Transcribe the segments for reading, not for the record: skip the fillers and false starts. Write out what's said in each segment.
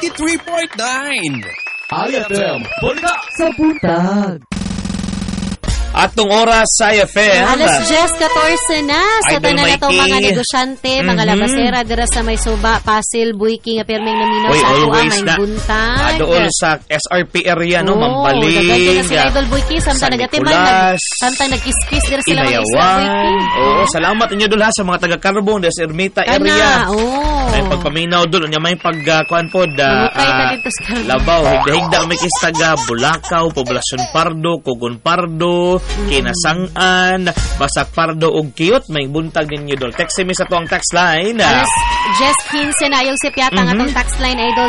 93.9 IFM Balita sa Buntag. Atong oras sa IFM. Alas 10:14 na sa tanan na itong mga negosyante, mga labasera, dira sa may suba, Pasil, Buiki, nga pirming naminaw sa ato may buntag. Doon sa SRP area, no? Mambaling. Dagan na sila Idol Buiki, samtang nagatiman, samtang nagkiskis dira sila mga isla Buiki. Oo, salamat ninyo doon sa mga taga-Carbon, dira sa Ermita area. May pagpaminaw doon, may pagkuan po, Labaw, higda-higda, may kistaga, Bulacau, Poblacion Pardo, Cogon Pardo, Kinasangan, Basak Pardo ug Kiyot, may buntag ninyo dol. Text mi sa tuang text line. Alas 10:15 na ayaw si Piata nga tong text line Idol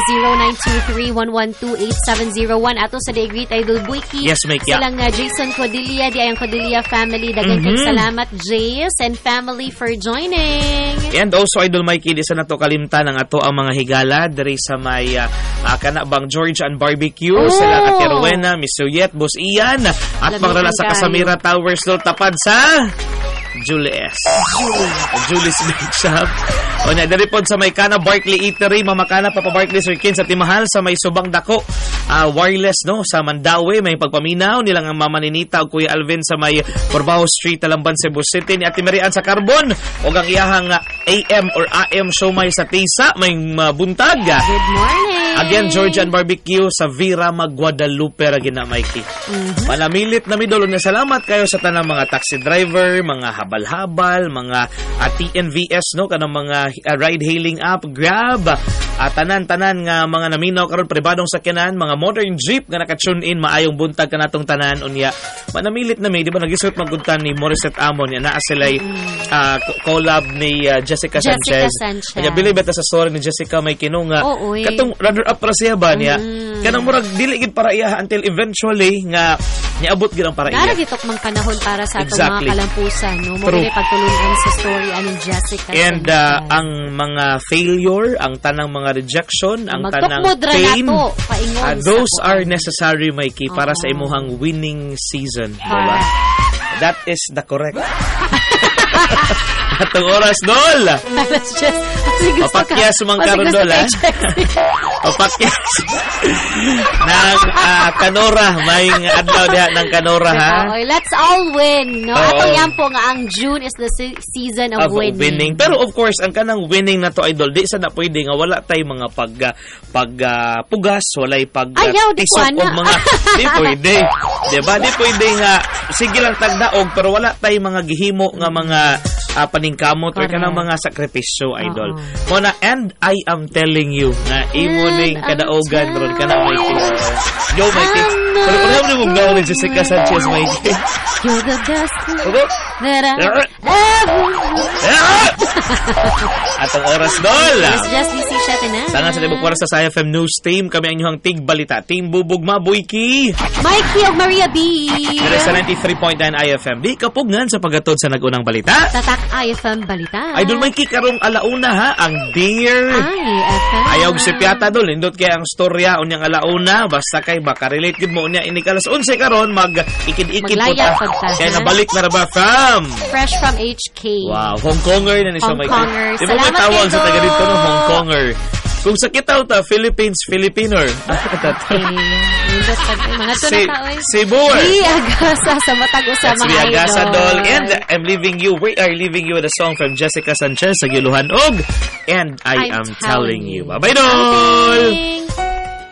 0923-112-8701 ato sa Degreet Idol Buiki. Yes, may kya. Silang Jason Codilia, di ayang Codilia family. Dagan kay salamat Jace and family for joining. And also Idol Mikey, di sa nato kalimtan ang ato ang mga higala diri sa may kanabang George and Barbecue. Sila Ate Rowena, Miss Suyet, Boss Ian, at pangrala sa Casamira Towers do tapad sa Julius Bake Shop. O na diri pod sa may Kana Barkley Eatery, mamakana pa Barkley Sir Kin sa Timahal sa may Subang Dako. Wireless no sa Mandawi, may pagpaminaw nilang ang Mama Ninita ug Kuya Alvin sa may Corbajo Street, Talamban, Cebu City, ni Ate Marian sa Carbon ug ang iyahang AM or AM Siomay sa Tisa, may buntag. Good morning. Again, Georgian Barbecue sa Virama, Guadalupe ra gina Mikey. Manamilit na midolo na salamat kayo sa tanang mga taxi driver, mga habal-habal, mga TNVS no kanang mga ride-hailing app, Grab, tanan-tanan nga mga naminaw karon pribadong sakyanan, mga modern jeep nga naka-tune in, maayong buntag kanatong tanan unya. Manamilit na mi, di ba nagisot maguntan ni Morissette Amon ya naa sila'y collab ni Jessica Sanchez. Kaya believe beta sa story ni Jessica may kinunga. Katong runner up para siya ba niya? Kanang murag dili gid para iya until eventually nga niabot gid ang para iya. Naragitok mang panahon para sa atong mga kalampusan, no? Mo dili pagtulungan sa story ani Jessica. And ang mga failure, ang tanang mga rejection, ang tanang pain, those are necessary, Mikey, para sa imuhang winning season. Diba? That is the correct. Atong oras, Dol! Papakyas mong karon, Dol, ha? Papakyas ng Kanora. May adlaw diha ng Kanora, ha? Let's all win, no? Atong yan po nga ang June is the season of winning. Pero of course, ang kanang winning na to, Idol, di sa na pwede nga wala tay mga pagpugas, walay pag-tisok o mga di pwede. Diba? Di pwede nga sige lang tagdaog pero wala tay mga gihimo nga mga paningkamot or kanang mga sakripisyo, Idol. Muna, and I am telling you na imo ning kadaogan ron kana Mikey. Yo Mikey. Pero pareho ni mong gawin ni Jessica Sanchez, Mikey. You're the best that I ever. Atong oras, Dol. It's just busy siya na. Sana sa libog oras sa IFM News Team, kami ang inyong Tig Balita. Team Bubugma, Buiki, Mikey ug Maria B. Pero sa 93.9 IFM. Di kapugngan sa pagatod sa nagunang balita. Tatak IFM Balita. Idol Mikey, karong alauna ha, ang Dear IFM. Ayaw si Piata, Dol. Indot kay ang storya unyang alauna. Basta kay baka relate gid mo unya inig alas 11 karon mag-ikid-ikid po ta. Kaya nabalik na ba from Fresh from HK. Wow, Hong Konger na ni siya, Mikey. Hong Konger. Di ba may tawag sa taga dito no, Hong Konger? Kung sa kita ta, Philippines, Filipinor. Cebu. Agasa sa matag sa mga idol. Agasa, Dol. And we are leaving you with a song from Jessica Sanchez sa Giluhan Og. And I am telling you. Bye-bye, Dol!